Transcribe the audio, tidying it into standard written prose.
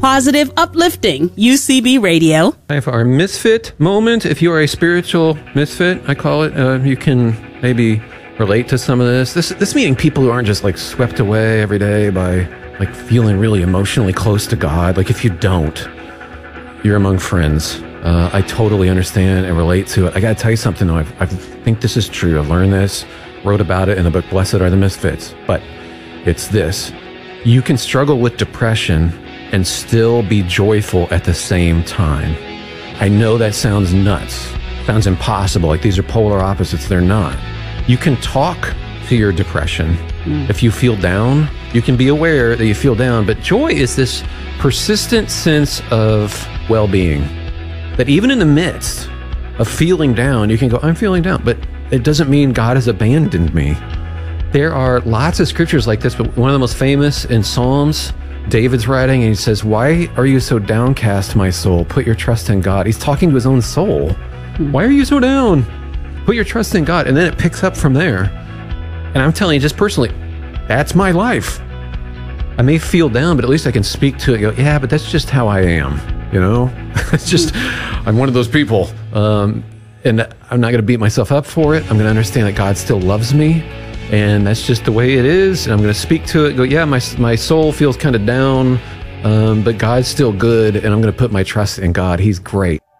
positive, uplifting UCB Radio. If our misfit moment, if you are a spiritual misfit, I call it, you can maybe relate to some of this. This meaning people who aren't just like swept away every day by like feeling really emotionally close to God. Like if you don't, you're among friends. I totally understand and relate to it. I got to tell you something though. I think this is true. I've learned this, wrote about it in the book, Blessed Are the Misfits. But it's this. You can struggle with depression and still be joyful at the same time. I know that sounds nuts. Sounds impossible. Like these are polar opposites. They're not. You can talk to your depression. If you feel down, you can be aware that you feel down. But joy is this persistent sense of well-being. That even in the midst of feeling down, you can go, I'm feeling down. But it doesn't mean God has abandoned me. There are lots of scriptures like this, but one of the most famous in Psalms, David's writing, and he says, why are you so downcast, my soul? Put your trust in God. He's talking to his own soul. Why are you so down? Put your trust in God. And then it picks up from there. And I'm telling you, just personally, that's my life. I may feel down, but at least I can speak to it and go, yeah, but that's just how I am. You know, it's just, I'm one of those people. And I'm not going to beat myself up for it. I'm going to understand that God still loves me. And that's just the way it is. And I'm going to speak to it, go, yeah, my soul feels kind of down, but God's still good. And I'm going to put my trust in God. He's great.